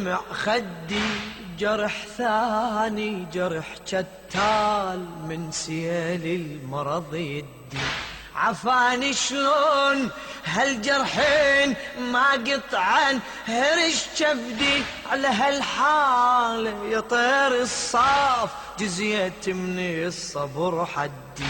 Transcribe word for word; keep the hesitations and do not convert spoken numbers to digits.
مع خدي جرح ثاني، جرح شتال من سيل المرض يدي. عفاني شلون هالجرحين ما قطعن هرش كبدي، على هالحالة يا طير الصاف جزيت من الصبر حدي.